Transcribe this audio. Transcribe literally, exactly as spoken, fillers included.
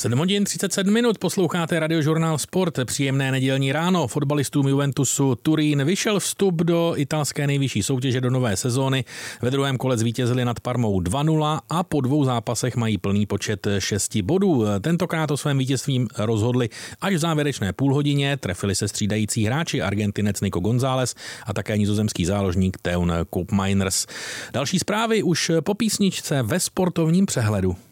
sedm hodin třicet sedm minut, posloucháte Radiožurnál Sport. Příjemné nedělní ráno. Fotbalistům Juventusu Turín vyšel vstup do italské nejvyšší soutěže do nové sezóny. Ve druhém kole zvítězili nad Parmou dva nula a po dvou zápasech mají plný počet šesti bodů. Tentokrát o svém vítězstvím rozhodli až v závěrečné půlhodině. Trefili se střídající hráči, Argentinec Nico González a také nizozemský záložník Teun Koopmeiners. Další zprávy už po písničce ve sportovním přehledu.